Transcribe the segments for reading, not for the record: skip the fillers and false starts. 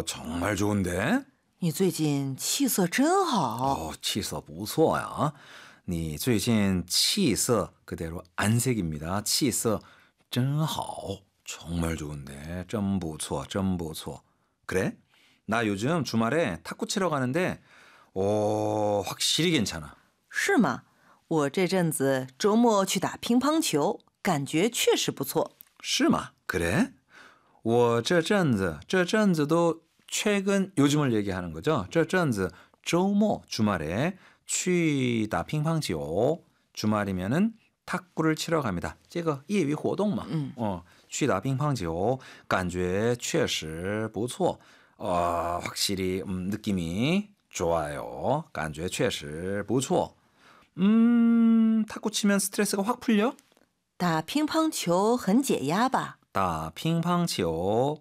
정말 좋은데? 你最近气色真好。 气色不错呀。你最近气色 그대로 안색입니다. 气色真好. 정말 좋은데. 真不错, 真不错. 그래? 나 요즘 주말에 탁구 치러 가는데 확실히 괜찮아. 是吗？我这阵子周末去打乒乓球，感觉确实不错。 是吗? 그래? 我这阵子도 최근 요즘을 얘기하는 거죠. 这阵子 周末 주말에 去打乒乓球 주말이면은 탁구를 치러 갑니다. 这个业余活动嘛. 去打乒乓球感觉确实不错. 확실히 느낌이 좋아요. 感觉确实不错. 탁구 치면 스트레스가 확 풀려? 打乒乓球很解压吧？ 打乒乓球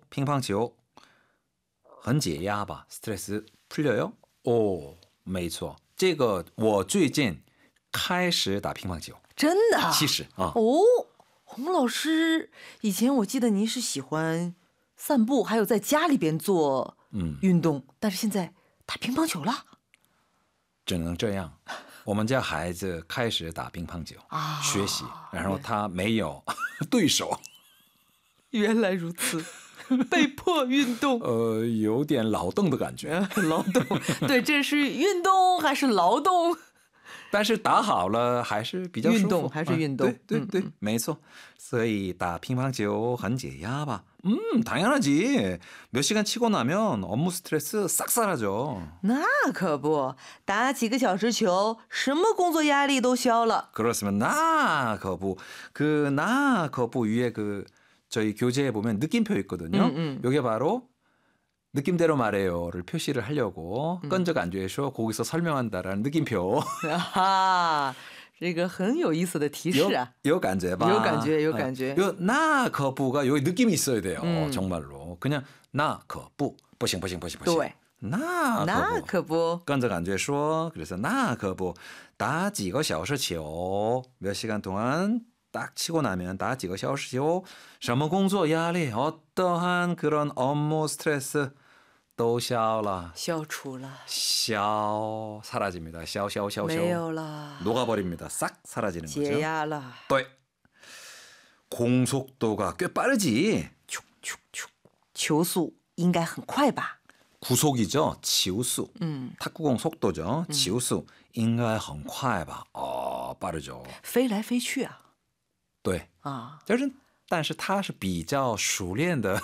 很解压吧? 스트레스 풀려요? 没错. 这个我最近开始打乒乓球. 真的？ 其实洪老师，以前我记得您是喜欢散步，还有在家里边做运动，但是现在打乒乓球了。 只能这样。我们家孩子开始打乒乓球学习，然后他没有对手。 原来如此，被迫运动。 有点劳动的感觉。 劳动，对，这是运动还是劳动？ 但是打好了还是比较舒服。 运动还是运动？ 对，没错。所以打乒乓球很解压吧？당연하지. 몇 시간 치고 나면 업무 스트레스 싹 사라져. 那可不，打几个小时球，什么工作压力都消了。 그렇으면 나 거부. 나 거부 위에 저희 교재에 보면 느낌표 있거든요. 이게 바로 느낌대로 말해요를 표시를 하려고 끈적 안주에서 거기서 설명한다라는 느낌표. 这个很有意思的提示啊。 有感觉吧？ 有感觉，有感觉。 나 거부가 여기 느낌이 있어야 돼요. 정말로. 그냥 나 거부. 不行。 对。 나 거부. 끈적 안주에서 그래서 나 거부. 打几个小时球 몇 시간 동안 딱 치고 나면 打几个小时球 什么工作压力 어떠한 그런 업무 스트레스 都消了消除了 사라집니다. 消没有了 녹아버립니다. 싹 사라지는 거죠. 解压了 네. 공속도가 꽤 빠르지. 球速应该很快吧 구속이죠. 球速 탁구공 속도죠. 球速应该很快吧? 빠르죠. 飞来飞去啊对但是他是比较熟练的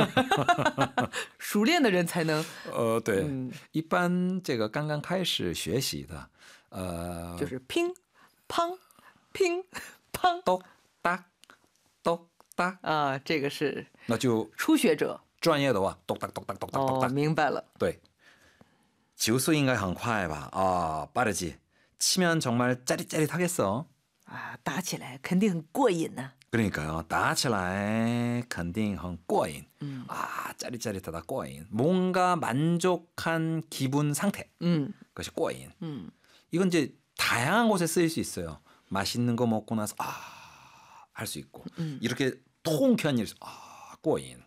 熟练的人才能对一般这个刚刚开始学习的就是乒乓乒乓咚哒咚哒啊这个是那就初学者专业的话咚哒咚哒咚哒咚哒明白了对球速应该很快吧 빠르지 치면 정말 짜릿짜릿하겠어 打起来肯定很过瘾呢 그러니까요. 打起来肯定很过瘾. 짜릿짜릿하다 过瘾. 뭔가 만족한 기분 상태. 그것이 过瘾. 이건 이제 다양한 곳에 쓰일 수 있어요. 맛있는 거 먹고 나서 할 수 있고. 이렇게 통쾌한 일. 过瘾.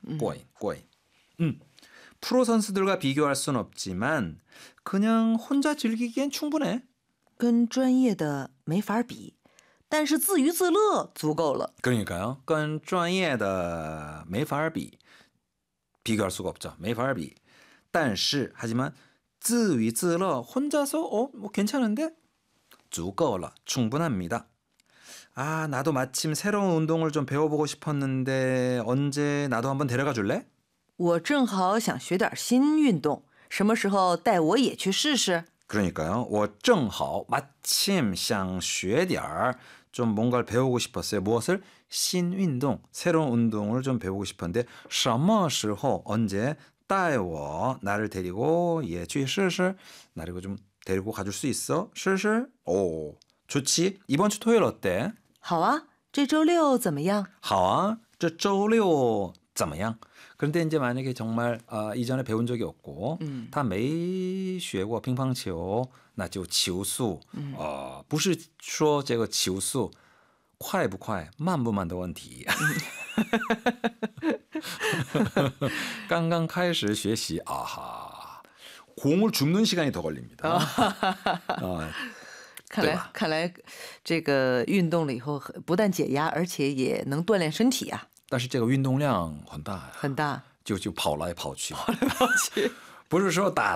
프로 선수들과 비교할 순 없지만 그냥 혼자 즐기기엔 충분해. 跟专业的没法比但是自娱自乐足够了 그러니까요. 跟专业的没法比 비교할 수가 없죠. 没法比. 但是 하지만 自娱自乐 혼자서 뭐 괜찮은데? 足够了. 충분합니다. 나도 마침 새로운 운동을 좀 배워보고 싶었는데 언제 나도 한번 데려가 줄래? 我正好想学点新运动什么时候带我也去试试 그러니까요. 我正好 마침 想学点儿 좀 뭔가를 배우고 싶었어요. 무엇을? 신운동, 새로운 운동을 좀 배우고 싶었는데 什么时候 언제 带我 나를 데리고 也去试试 나를 좀 데리고 가줄 수 있어? 试试? 오, 좋지. 이번 주 토요일 어때? 好啊这周六怎么样好啊这周六怎么样 그런데 이제 만약에 정말 이전에 배운 적이 없고 다没学过乒乓球那就球速不是说这个球速快不快慢不慢的问题刚刚开始学习 아하. 공을 줍는 시간이 더 걸립니다. 看来这个运动了以后不但解压，而且也能锻炼身体啊。 但是这个运动量很大呀， 很大， 就跑来跑去， 跑来跑去。 不是说打